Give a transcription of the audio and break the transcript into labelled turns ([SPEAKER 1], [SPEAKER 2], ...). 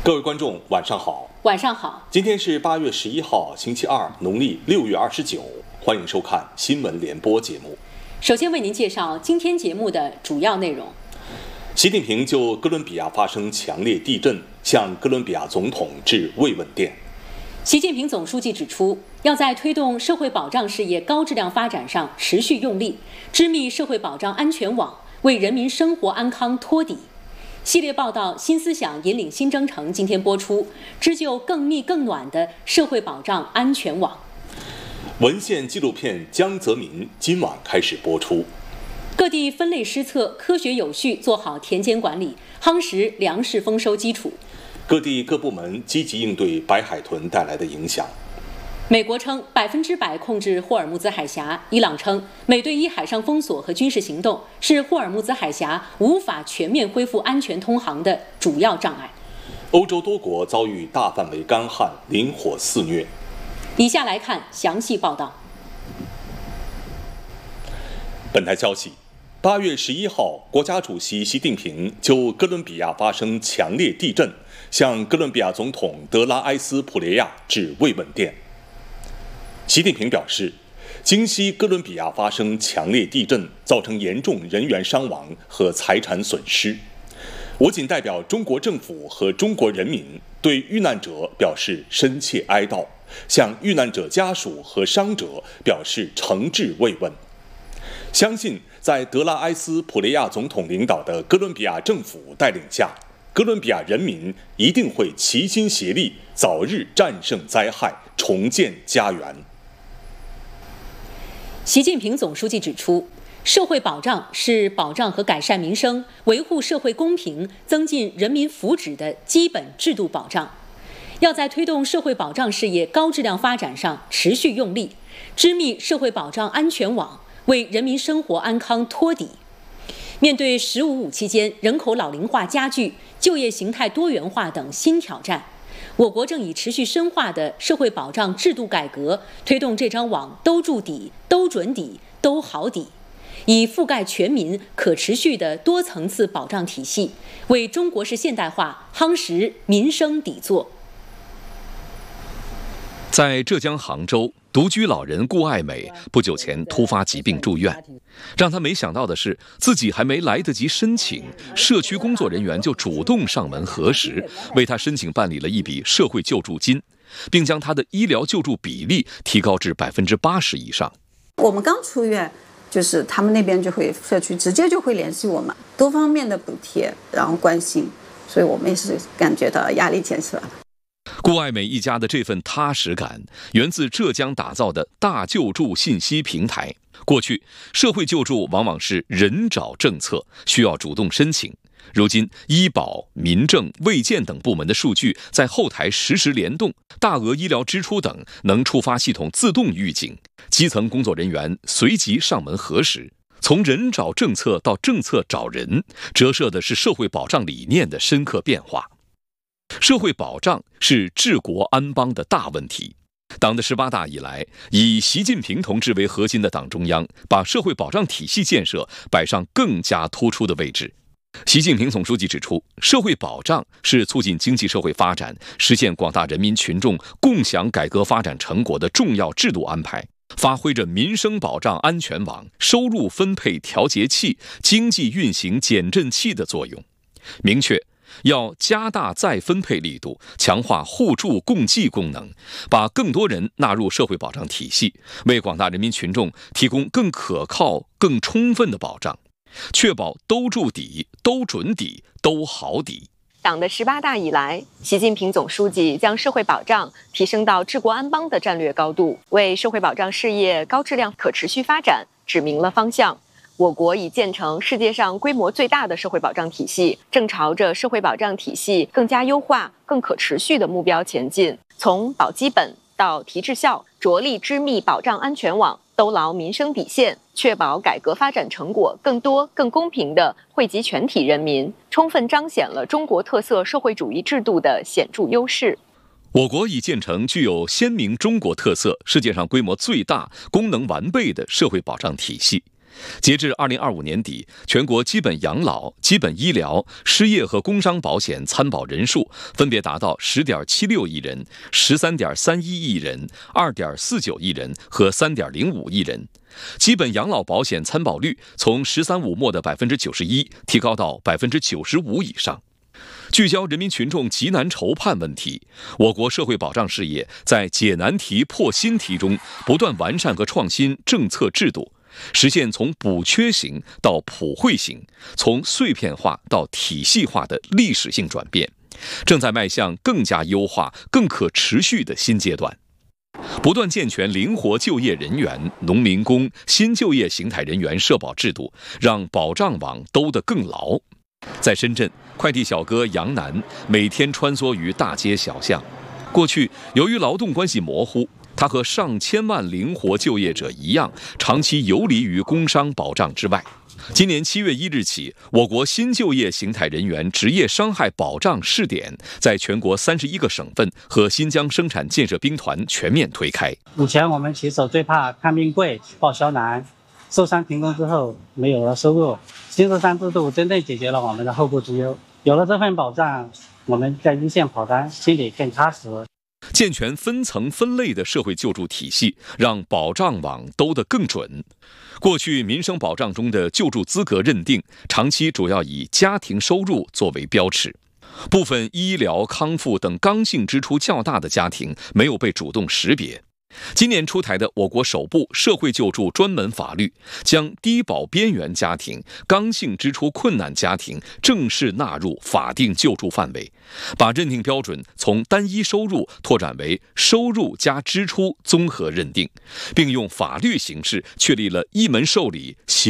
[SPEAKER 1] 各位观众，晚上好。
[SPEAKER 2] 晚上好。
[SPEAKER 1] 今天是8月11号，星期二，农历6月29。欢迎收看新闻联播节目。
[SPEAKER 2] 首先为您介绍今天节目的主要内容。
[SPEAKER 1] 习近平就哥伦比亚发生强烈地震，向哥伦比亚总统致慰问电。
[SPEAKER 2] 习近平总书记指出，要在推动社会保障事业高质量发展上持续用力，织密社会保障安全网，为人民生活安康托底。系列报道《新思想引领新征程》今天播出，织就更密更暖的社会保障安全网。
[SPEAKER 1] 文献纪录片《江泽民》今晚开始播出。
[SPEAKER 2] 各地分类施策，科学有序做好田间管理，夯实粮食丰收基础。
[SPEAKER 1] 各地各部门积极应对白海豚带来的影响。
[SPEAKER 2] 美国称100%控制霍尔木兹海峡，伊朗称美对伊海上封锁和军事行动是霍尔木兹海峡无法全面恢复安全通航的主要障碍。
[SPEAKER 1] 欧洲多国遭遇大范围干旱，林火肆虐。
[SPEAKER 2] 以下来看详细报道。
[SPEAKER 1] 本台消息，8月11号，国家主席习近平就哥伦比亚发生强烈地震，向哥伦比亚总统德拉埃斯普雷亚致慰问电。习近平表示，今夕哥伦比亚发生强烈地震，造成严重人员伤亡和财产损失。我谨代表中国政府和中国人民对遇难者表示深切哀悼，向遇难者家属和伤者表示诚挚慰问。相信在德拉埃斯普雷亚总统领导的哥伦比亚政府带领下，哥伦比亚人民一定会齐心协力，早日战胜灾害，重建家园。
[SPEAKER 2] 习近平总书记指出，社会保障是保障和改善民生、维护社会公平、增进人民福祉的基本制度保障。要在推动社会保障事业高质量发展上持续用力，织密社会保障安全网，为人民生活安康托底。面对“15+5”期间人口老龄化加剧、就业形态多元化等新挑战，我国正以持续深化的社会保障制度改革，推动这张网都筑底、都准底、都好底，以覆盖全民、可持续的多层次保障体系，为中国式现代化夯实民生底座。
[SPEAKER 3] 在浙江杭州，独居老人顾爱美不久前突发疾病住院，让她没想到的是，自己还没来得及申请，社区工作人员就主动上门核实，为她申请办理了一笔社会救助金，并将她的医疗救助比例提高至80%以上。
[SPEAKER 4] 我们刚出院，就是他们那边社区直接就会联系我们，多方面的补贴，然后关心，所以我们也是感觉到压力减少了。
[SPEAKER 3] 顾爱美一家的这份踏实感，源自浙江打造的大救助信息平台。过去，社会救助往往是人找政策，需要主动申请。如今，医保、民政、卫健等部门的数据在后台实时联动，大额医疗支出等能触发系统自动预警，基层工作人员随即上门核实。从人找政策到政策找人，折射的是社会保障理念的深刻变化。社会保障是治国安邦的大问题。党的18大以来，以习近平同志为核心的党中央，把社会保障体系建设摆上更加突出的位置。习近平总书记指出，社会保障是促进经济社会发展、实现广大人民群众共享改革发展成果的重要制度安排，发挥着民生保障安全网、收入分配调节器、经济运行减震器的作用。明确要加大再分配力度，强化互助共济功能，把更多人纳入社会保障体系，为广大人民群众提供更可靠、更充分的保障，确保都筑底、都准底、都好底。
[SPEAKER 5] 党的18大以来，习近平总书记将社会保障提升到治国安邦的战略高度，为社会保障事业高质量可持续发展指明了方向。我国已建成世界上规模最大的社会保障体系，正朝着社会保障体系更加优化、更可持续的目标前进。从保基本到提质效，着力织密保障安全网，兜牢民生底线，确保改革发展成果更多、更公平地惠及全体人民，充分彰显了中国特色社会主义制度的显著优势。
[SPEAKER 3] 我国已建成具有鲜明中国特色、世界上规模最大、功能完备的社会保障体系。 截至2025年底，全国基本养老、基本医疗、失业和工伤保险参保人数分别达到10.76亿人、13.31亿人、2.49亿人和3.05亿人。基本养老保险参保率从“十三五”末的91%提高到95%以上。聚焦人民群众急难愁盼问题，我国社会保障事业在解难题、破新题中不断完善和创新政策制度，实现从补缺型到普惠型，从碎片化到体系化的历史性转变，正在迈向更加优化、更可持续的新阶段。不断健全灵活就业人员、农民工、新就业形态人员社保制度，让保障网兜得更牢。在深圳，快递小哥杨楠每天穿梭于大街小巷。过去，由于劳动关系模糊，他和上千万灵活就业者一样，长期游离于工伤保障之外。今年7月1日起，我国新就业形态人员职业伤害保障试点在全国31个省份和新疆生产建设兵团全面推开。
[SPEAKER 6] 以前我们骑手最怕看病贵、报销难，受伤停工之后没有了收入。新13制度真正解决了我们的后顾之忧，有了这份保障，我们在一线跑单，心里更踏实。
[SPEAKER 3] 健全分层分类的社会救助体系，让保障网兜得更准。过去民生保障中的救助资格认定，长期主要以家庭收入作为标尺，部分医疗、康复等刚性支出较大的家庭没有被主动识别。今年出台的我国首部社会救助专门法律，将低保边缘家庭、刚性支出困难家庭正式纳入法定救助范围，把认定标准从单一收入拓展为收入加支出综合认定，并用法律形式确立了一门受理